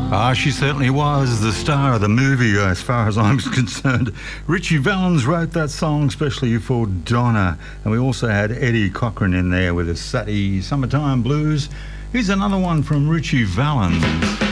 Ah, she certainly was the star of the movie, as far as I'm concerned. Ritchie Valens wrote that song especially for Donna. And we also had Eddie Cochran in there with a Summertime Blues. Here's another one from Ritchie Valens.